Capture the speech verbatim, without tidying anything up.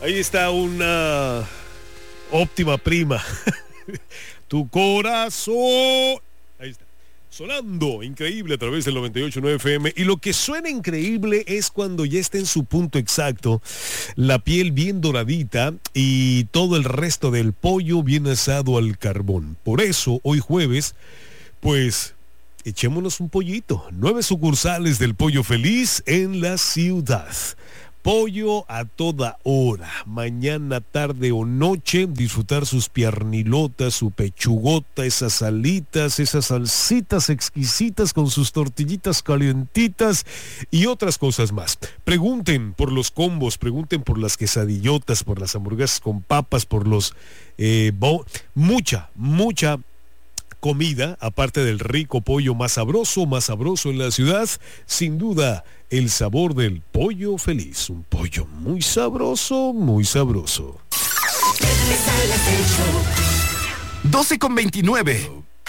Ahí está una óptima prima. Tu corazón. Ahí está. Sonando increíble a través del noventa y ocho punto nueve F M. Y lo que suena increíble es cuando ya está en su punto exacto, la piel bien doradita y todo el resto del pollo bien asado al carbón. Por eso, hoy jueves, pues echémonos un pollito. Nueve sucursales del Pollo Feliz en la ciudad. Pollo a toda hora, mañana, tarde o noche, disfrutar sus piernilotas, su pechugota, esas alitas, esas salsitas exquisitas con sus tortillitas calientitas y otras cosas más. Pregunten por los combos, pregunten por las quesadillotas, por las hamburguesas con papas, por los... Eh, bo- mucha, mucha... comida, aparte del rico pollo más sabroso, más sabroso en la ciudad, sin duda, el sabor del Pollo Feliz. Un pollo muy sabroso, muy sabroso. doce con veintinueve.